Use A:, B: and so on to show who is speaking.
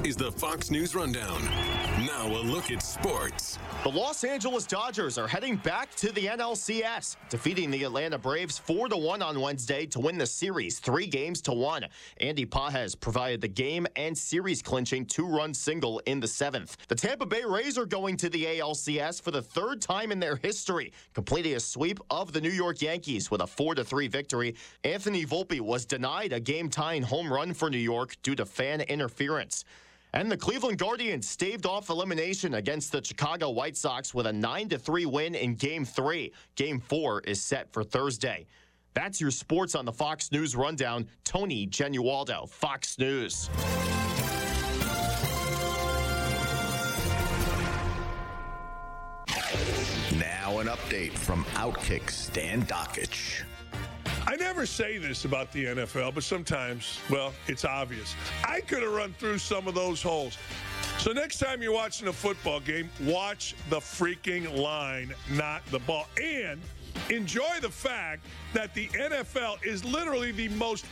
A: is the Fox News Rundown. Now a look at sports.
B: The Los Angeles Dodgers are heading back to the NLCS, defeating the Atlanta Braves 4-1 on Wednesday to win the series 3-1. Andy Pages provided the game and series clinching 2-run single in the 7th. The Tampa Bay Rays are going to the ALCS for the third time in their history, completing a sweep of the New York Yankees with a 4-3 victory. Anthony Volpe was denied a game-tying home run for New York due to fan interference. And the Cleveland Guardians staved off elimination against the Chicago White Sox with a 9-3 win in Game 3. Game 4 is set for Thursday. That's your sports on the Fox News Rundown. Tony Genualdo, Fox News.
C: Now an update from Outkick Stan Dakich.
D: I never say this about the NFL, but sometimes, well, it's obvious. I could have run through some of those holes. So next time you're watching a football game, watch the freaking line, not the ball. And enjoy the fact that the NFL is literally the most